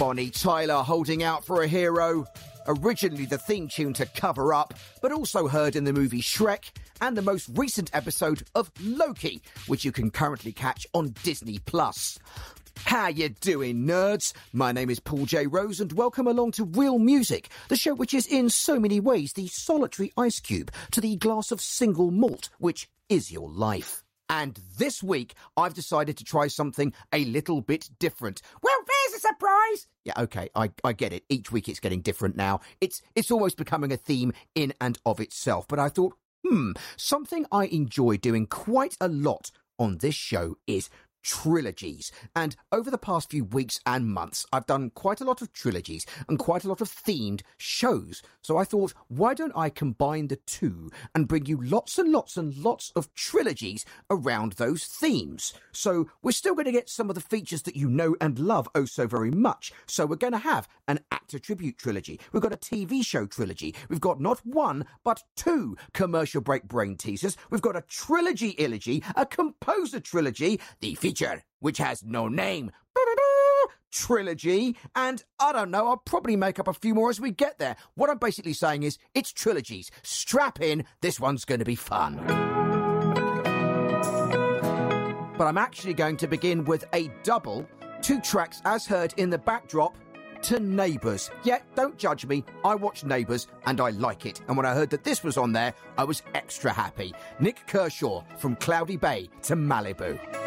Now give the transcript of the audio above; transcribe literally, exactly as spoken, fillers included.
Bonnie Tyler holding out for a hero. Originally the theme tune to Cover Up, but also heard in the movie Shrek, and the most recent episode of Loki, which you can currently catch on Disney Plus. How you doing, nerds? My name is Paul J. Rose, and welcome along to Real Music, the show which is in so many ways the solitary ice cube to the glass of single malt, which is your life. And this week, I've decided to try something a little bit different. Well, there's a surprise! Yeah, okay, I, I get it. Each week it's getting different now. It's, it's almost becoming a theme in and of itself. But I thought, hmm, something I enjoy doing quite a lot on this show is trilogies. And over the past few weeks and months, I've done quite a lot of trilogies and quite a lot of themed shows. So I thought, why don't I combine the two and bring you lots and lots and lots of trilogies around those themes? So we're still going to get some of the features that you know and love oh so very much. So we're going to have an actor tribute trilogy. We've got a T V show trilogy. We've got not one, but two commercial break brain teasers. We've got a trilogy illogy, a composer trilogy, the feature which has no name trilogy, and I don't know, I'll probably make up a few more as we get there. What I'm basically saying is, it's trilogies. Strap in, this one's going to be fun. But I'm actually going to begin with a double, two tracks as heard in the backdrop to Neighbours. Yeah, don't judge me, I watch Neighbours and I like it, and when I heard that this was on there, I was extra happy. Nick Kershaw, From Cloudy Bay to Malibu.